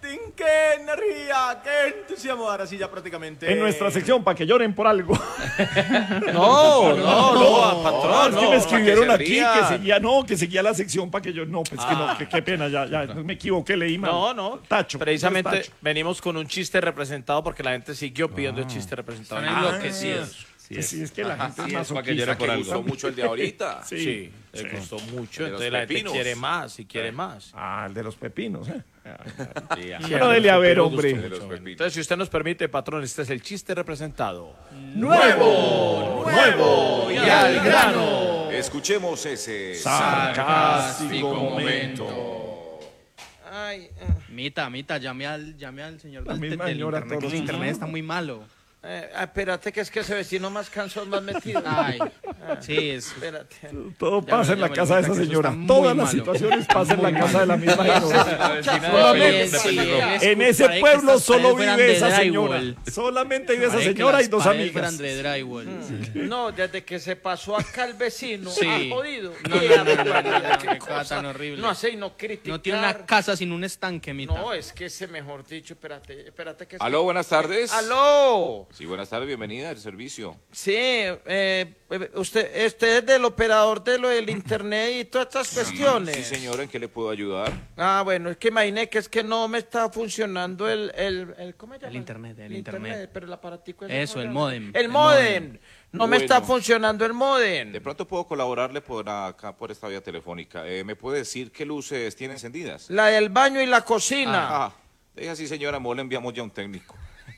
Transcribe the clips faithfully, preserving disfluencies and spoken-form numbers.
rating, qué energía, qué entusiasmo. Ahora sí ya prácticamente. En nuestra sección, para que lloren por algo. No, no, no, patrón. Es que no, me escribieron para que aquí se rían. que seguía, no, que seguía la sección para que yo, no, pues que no, que, qué pena, ya, ya, me equivoqué, leí mal. No, no. Tacho. Precisamente Tacho. venimos con un chiste representado porque la gente siguió pidiendo el chiste representado. Están enloquecidos. Sí, sí, es que la gente es Sí, es para que masoquista. llore por algo. Gustó mucho el de ahorita. Sí. Sí, le gustó mucho, El de los entonces la gente pepinos. quiere más y quiere más. Ah, el de los pepinos, ¿eh? Sí, ajá. Pero dele a ver, Pero hombre. De los pepinos. Entonces, si usted nos permite, patrón, este es el chiste representado. ¡Nuevo! ¡Nuevo! ¡Y al grano! Escuchemos ese. Sarcástico momento. Ay, Mita, Mita, llame al, llame al señor La del, misma del señora internet, que todos el los internet días. está muy malo. eh, espérate, que es que ese vecino más cansón, más metido. Ay, sí, es... Espérate. Todo Ya pasa me- en la ya me casa de cuenta esa que eso señora. está muy Todas las malo. situaciones pasan en la Muy casa malo. de la misma señora. Solamente- Sí, sí, es En ese para que pueblo estas solo paredes fueran vive de esa señora. drywall. Solamente vive esa Para que señora y las dos paredes amigas. fueran de drywall. No, desde que se pasó acá el vecino, Sí. ha jodido. No, Qué no, no, no, barbaridad, no, no, qué qué cosa cosa. tan horrible. No hace y no criticar. No tiene una casa sin un estanque, Mita. No, es que ese, mejor dicho, espérate, espérate que... es Aló, que- buenas tardes. ¡Aló! Sí, buenas tardes, bienvenida al servicio. Sí, eh, usted, usted es del operador de lo del internet y todas estas cuestiones. Sí, señora, ¿en qué le puedo ayudar? Ah, bueno, es que imaginé que es que no me está funcionando el, el, el ¿cómo se llama? El internet, el internet. Pero el aparatico ese, Eso, ¿cómo el se llama? módem. El El módem. No me Bueno. está funcionando el módem. De pronto puedo colaborarle por acá, por esta vía telefónica. Eh, ¿Me puede decir qué luces tiene encendidas? La del baño y la cocina. Ah, deja así, señora, mo le enviamos ya un técnico.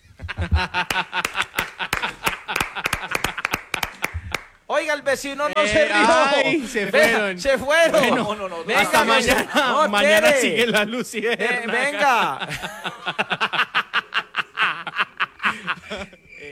Oiga, el vecino no Eh, se rió. ay, se Venga, fueron. se fueron. Bueno, no, no, no. Hasta Venga, mañana. no, mañana espere. sigue la luz y Eh, venga.